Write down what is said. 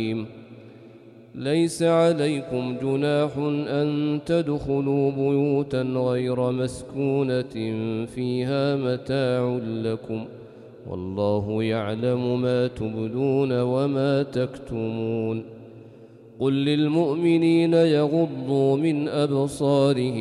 ليس عليكم جناح أن تدخلوا بيوتا غير مسكونة فيها متاع لكم والله يعلم ما تبدون وما تكتمون قل للمؤمنين يغضوا من أبصارهم